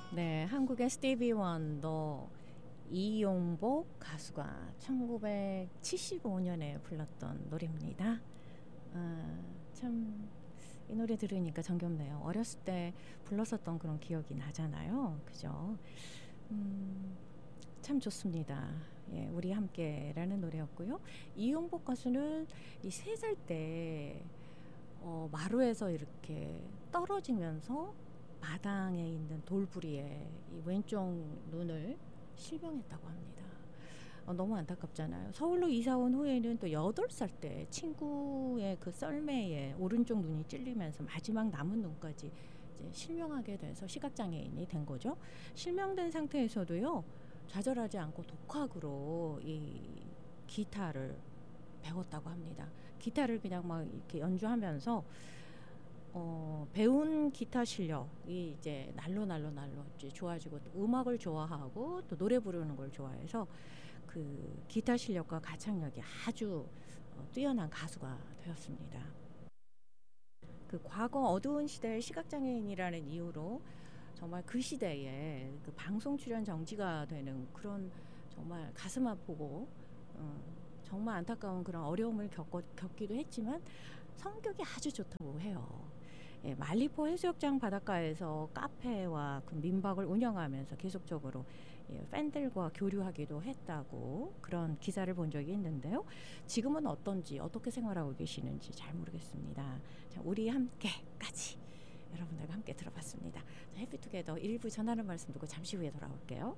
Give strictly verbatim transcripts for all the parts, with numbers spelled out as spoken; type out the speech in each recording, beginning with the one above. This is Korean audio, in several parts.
네, 한국의 스티비 원더 이용복 가수가 천구백칠십오 년에 불렀던 노래입니다. 아, 참 이 노래 들으니까 정겹네요. 어렸을 때 불렀었던 그런 기억이 나잖아요. 그죠? 음, 참 좋습니다. 예, 우리 함께라는 노래였고요. 이용복 가수는 이 세 살 때 어, 마루에서 이렇게 떨어지면서 마당에 있는 돌부리에 이 왼쪽 눈을 실명했다고 합니다. 어, 너무 안타깝잖아요. 서울로 이사 온 후에는 또 여덟 살 때 친구의 그 썰매에 오른쪽 눈이 찔리면서 마지막 남은 눈까지 이제 실명하게 돼서 시각장애인이 된 거죠. 실명된 상태에서도요, 좌절하지 않고 독학으로 이 기타를 배웠다고 합니다. 기타를 그냥 막 이렇게 연주하면서 어, 배운 기타 실력이 이제 날로 날로 날로 이제 좋아지고, 또 음악을 좋아하고 또 노래 부르는 걸 좋아해서 그 기타 실력과 가창력이 아주 어, 뛰어난 가수가 되었습니다. 그 과거 어두운 시대의 시각장애인이라는 이유로 정말 그 시대에 그 방송 출연 정지가 되는 그런 정말 가슴 아프고 어, 정말 안타까운 그런 어려움을 겪어, 겪기도 했지만 성격이 아주 좋다고 해요. 예, 말리포 해수욕장 바닷가에서 카페와 그 민박을 운영하면서 계속적으로 예, 팬들과 교류하기도 했다고 그런 기사를 본 적이 있는데요. 지금은 어떤지, 어떻게 생활하고 계시는지 잘 모르겠습니다. 자, 우리 함께까지 여러분들과 함께 들어봤습니다. 자, 해피투게더 일부 전하는 말씀 듣고 잠시 후에 돌아올게요.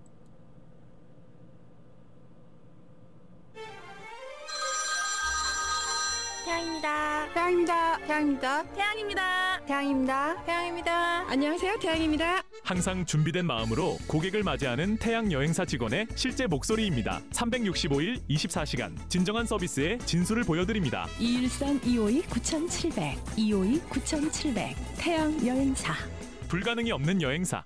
태양입니다. 태양입니다. 태양입니다. 태양입니다. 태양입니다. 태양입니다. 안녕하세요. 태양입니다. 항상 준비된 마음으로 고객을 맞이하는 태양 여행사 직원의 실제 목소리입니다. 삼백육십오 일 이십사 시간 진정한 서비스의 진수를 보여드립니다. 이일삼 이오이 구칠백 이오이 구칠백 태양 여행사. 불가능이 없는 여행사.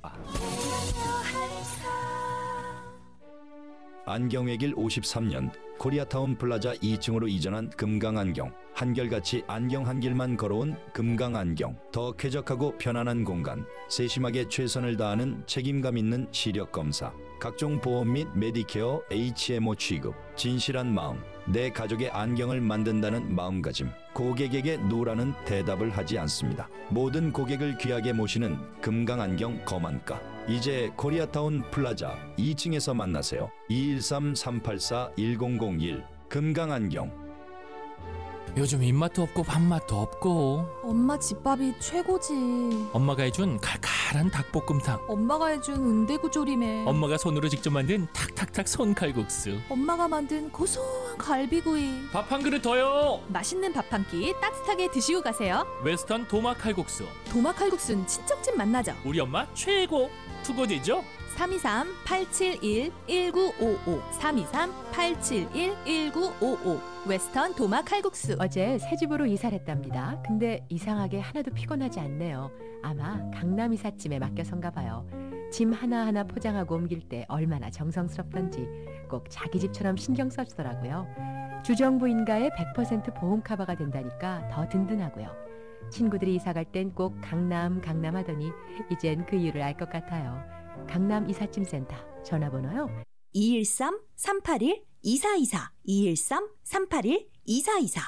안경의 길 오십삼 년 코리아타운 플라자 이 층으로 이전한 금강안경. 한결같이 안경 한 길만 걸어온 금강안경. 더 쾌적하고 편안한 공간, 세심하게 최선을 다하는 책임감 있는 시력검사, 각종 보험 및 메디케어 에이치엠오 취급, 진실한 마음, 내 가족의 안경을 만든다는 마음가짐. 고객에게 노라는 대답을 하지 않습니다. 모든 고객을 귀하게 모시는 금강안경 거만가. 이제 코리아타운 플라자 이 층에서 만나세요. 이일삼 삼팔사 일공공일 금강안경. 요즘 입맛도 없고 밥맛도 없고. 엄마 집밥이 최고지. 엄마가 해준 칼칼한 닭볶음탕. 엄마가 해준 은대구조림에. 엄마가 손으로 직접 만든 탁탁탁 손칼국수. 엄마가 만든 고소한 갈비구이. 밥 한 그릇 더요. 맛있는 밥 한 끼 따뜻하게 드시고 가세요. 웨스턴 도마 칼국수. 도마 칼국수는 친척집 맛나죠. 우리 엄마 최고. 투고지죠? 삼이삼 팔칠일 일구오오 삼이삼 팔칠일 일구오오 웨스턴 도마 칼국수. 어제 새 집으로 이사를 했답니다. 근데 이상하게 하나도 피곤하지 않네요. 아마 강남 이삿짐에 맡겨선가 봐요. 짐 하나하나 포장하고 옮길 때 얼마나 정성스럽던지 꼭 자기 집처럼 신경 써주더라고요. 주정부인가에 백 퍼센트 보험 커버가 된다니까 더 든든하고요. 친구들이 이사갈 땐 꼭 강남 강남 하더니 이젠 그 이유를 알 것 같아요. 강남 이삿짐센터 전화번호요 이일삼 삼팔일 이사이사 이일삼 삼팔일 이사이사.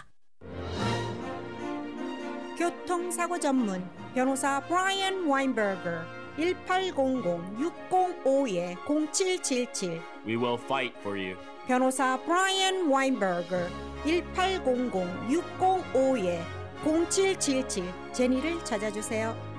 교통사고 전문 변호사 브라이언 와인버거 일팔공공 육공오 공칠칠칠. We will fight for you. 변호사 브라이언 와인버거 일팔공공 육공오 공칠칠칠. 제니를 찾아주세요.